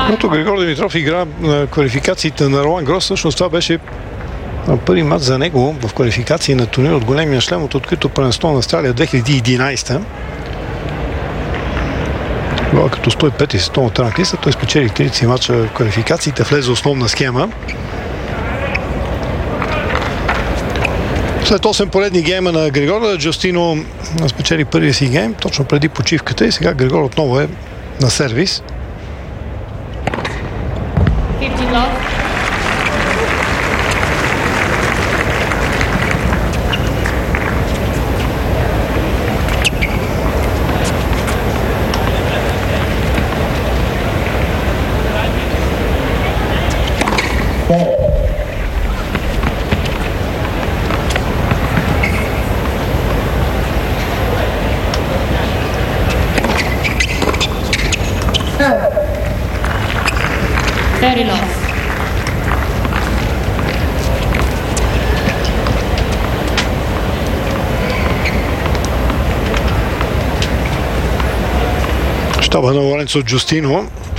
Когато Григор Димитров игра на квалификациите на Ролан Грос, всъщност това беше първи мач за него в квалификации на турнир от големия шлем от открито първенство на Австралия 2011. Тогава като 105 и световната ранглиста, той спечели 30 мача в квалификациите, влезе основна схема. След 8 поредни гейма на Григор, Джустино спечели първия си гейм точно преди почивката и сега Григор отново е на сервис. 15 love. Very low. Щаба на Лоренцо Джустино